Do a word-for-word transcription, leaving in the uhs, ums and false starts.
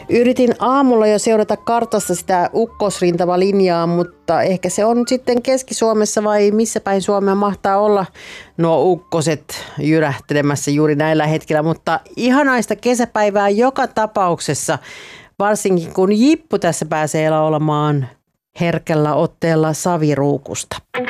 Yritin aamulla jo seurata kartasta sitä ukkosrintamalinjaa, mutta ehkä se on sitten Keski-Suomessa vai missä päin Suomea mahtaa olla nuo ukkoset jyrähtelemässä juuri näillä hetkillä. Mutta ihanaista kesäpäivää joka tapauksessa, varsinkin kun Jippu tässä pääsee laulamaan herkällä otteella Saviruukusta.